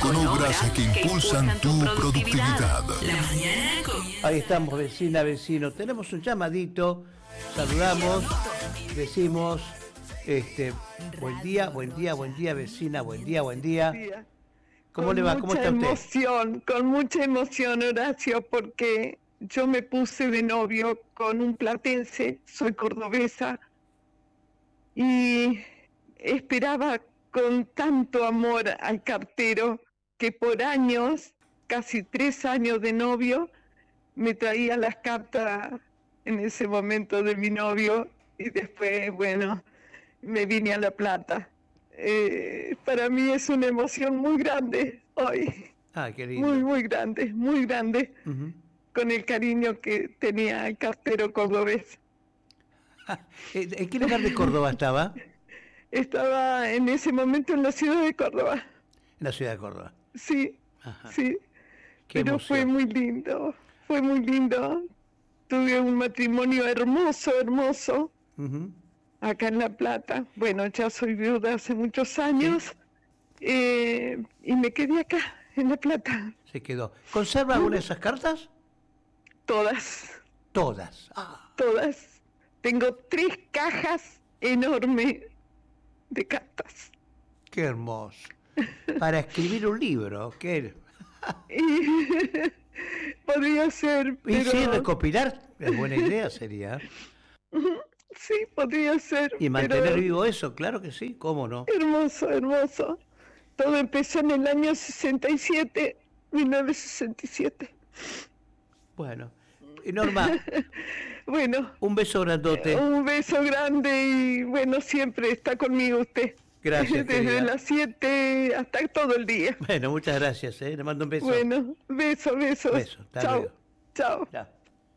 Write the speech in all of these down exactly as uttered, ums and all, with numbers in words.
con obras que impulsan tu productividad. La mañana comienza. Ahí estamos, vecina, vecino. Tenemos un llamadito. Saludamos, decimos, este, buen día, buen día, buen día, vecina, buen día, buen día. ¿Cómo con le va? ¿Cómo está usted? Con mucha emoción, con mucha emoción, Horacio, porque yo me puse de novio con un platense, soy cordobesa, y esperaba con tanto amor al cartero que por años, casi tres años de novio, me traía las cartas en ese momento de mi novio y después, bueno, me vine a La Plata. Eh, para mí es una emoción muy grande hoy. Ah, qué lindo. Muy, muy grande, muy grande, Uh-huh. con el cariño que tenía el cartero cordobés. ¿En qué lugar de Córdoba estaba? Estaba en ese momento en la ciudad de Córdoba. En la ciudad de Córdoba. Sí, Ajá. sí. Qué Pero emoción. fue muy lindo, fue muy lindo. Tuve un matrimonio hermoso, hermoso, Uh-huh. acá en La Plata. Bueno, ya soy viuda hace muchos años, eh, y me quedé acá, en La Plata. Se quedó. ¿Conserva alguna de esas cartas? Todas, Todas. Ah, todas. Tengo tres cajas enormes de cartas. qué hermoso. Para escribir un libro, ¿qué? Y podría ser, Y pero... sí, recopilar, es buena idea sería. Sí, podría ser. Y mantener pero... vivo eso, claro que sí, ¿cómo no? Hermoso, hermoso. Todo empezó en el año sesenta y siete, mil novecientos sesenta y siete. Bueno, y Norma, Bueno, un beso grandote. un beso grande y bueno, siempre está conmigo usted. Gracias, Desde querida. las siete hasta todo el día. Bueno, muchas gracias, ¿eh? Le mando un beso. Bueno, besos, besos. Beso, hasta Chao, luego. chao. Ya.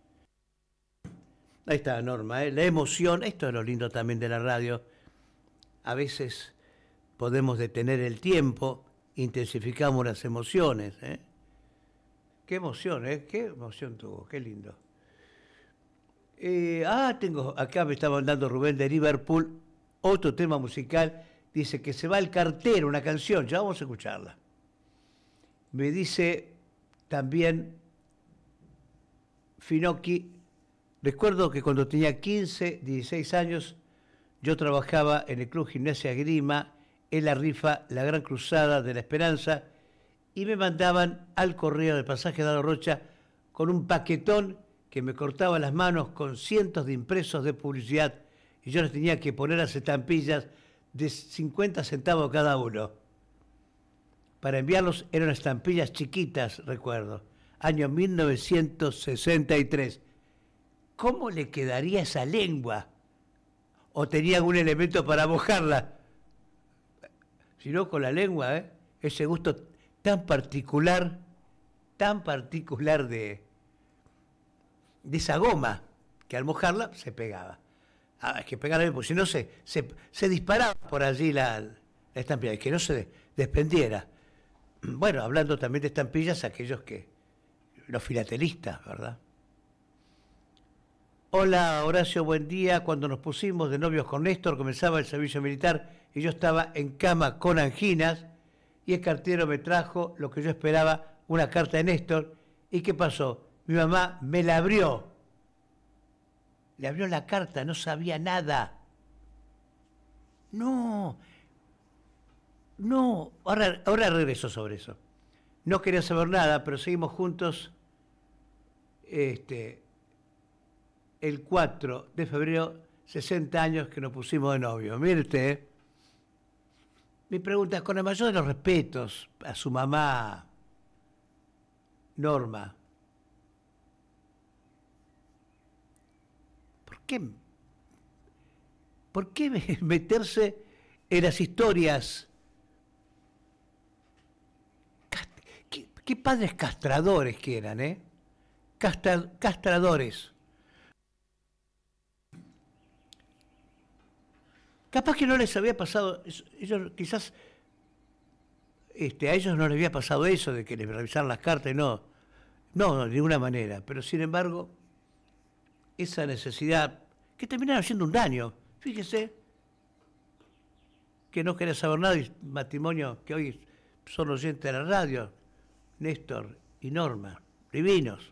Ahí está, Norma, ¿eh? La emoción, esto es lo lindo también de la radio. A veces podemos detener el tiempo, intensificamos las emociones, ¿eh? Qué emoción, ¿eh? Qué emoción tuvo, qué lindo. Eh, ah, tengo, acá me estaba mandando Rubén de Liverpool, otro tema musical, dice que se va el cartero, una canción, ya vamos a escucharla. Me dice también Finocchi, recuerdo que cuando tenía quince, dieciséis años, yo trabajaba en el Club Gimnasia Grima, en la rifa La Gran Cruzada de la Esperanza, y me mandaban al correo del pasaje Dado Rocha con un paquetón que me cortaba las manos con cientos de impresos de publicidad, y yo les tenía que poner las estampillas de cincuenta centavos cada uno. Para enviarlos eran estampillas chiquitas, recuerdo, año mil novecientos sesenta y tres. ¿Cómo le quedaría esa lengua? ¿O tenía algún elemento para mojarla? Si no, con la lengua, ¿eh? Ese gusto tan particular, tan particular de, de esa goma, que al mojarla se pegaba. Ah, es que pegarla bien, porque si no se, se, se disparaba por allí la, la estampilla, y que no se desprendiera. Bueno, hablando también de estampillas, aquellos que, los filatelistas, ¿verdad? Hola, Horacio, buen día. Cuando nos pusimos de novios con Néstor, comenzaba el servicio militar y yo estaba en cama con anginas y el cartero me trajo lo que yo esperaba, una carta de Néstor. ¿Y qué pasó? Mi mamá me la abrió. Le abrió la carta, no sabía nada. No, no, ahora, ahora regreso sobre eso. No quería saber nada, pero seguimos juntos. Este... el cuatro de febrero, sesenta años que nos pusimos de novio. Mire usted, ¿eh? Mi pregunta, con el mayor de los respetos a su mamá, Norma, ¿por qué, por qué meterse en las historias? ¿Qué, qué padres castradores que eran, eh? Castra, castradores. Capaz que no les había pasado, ellos quizás, este, a ellos no les había pasado eso de que les revisaran las cartas, no, no, no, de ninguna manera, pero sin embargo, esa necesidad, que terminaron haciendo un daño, fíjese, que no quería saber nada, y matrimonio que hoy son oyentes de la radio, Néstor y Norma, divinos.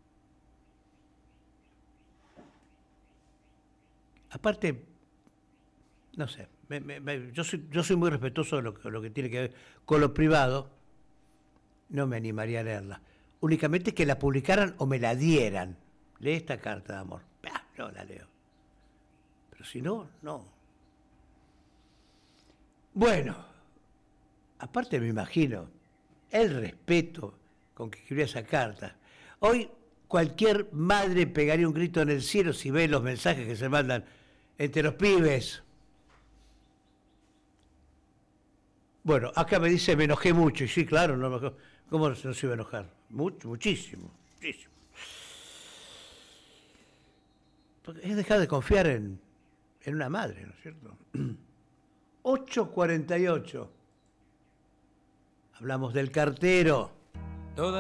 Aparte, no sé, me, me, me, yo, soy, yo soy muy respetuoso de lo, lo que tiene que ver con lo privado, no me animaría a leerla. Únicamente que la publicaran o me la dieran. Lee esta carta de amor. Ah, no la leo. Pero si no, no. Bueno, aparte me imagino el respeto con que escribía esa carta. Hoy cualquier madre pegaría un grito en el cielo si ve los mensajes que se mandan entre los pibes. Bueno, acá me dice me enojé mucho. Y sí, claro, no me, ¿cómo no se iba a enojar? Mucho, muchísimo, muchísimo. Porque es dejar de confiar en, en una madre, ¿no es cierto? ocho cuarenta y ocho. Hablamos del cartero.